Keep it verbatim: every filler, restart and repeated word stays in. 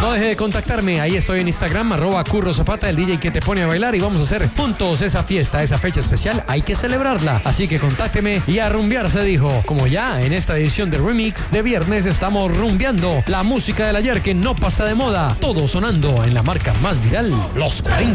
No deje de contactarme, ahí estoy en Instagram, arroba Curro Zapata, el D J que te pone a bailar, y vamos a hacer juntos esa fiesta, esa fecha especial, hay que celebrarla. Así que contácteme y a rumbear se dijo. Como ya en esta edición de Remix de viernes estamos rumbeando la música del ayer que no pasa de moda, todo sonando en la marca más viral, Los cuarenta.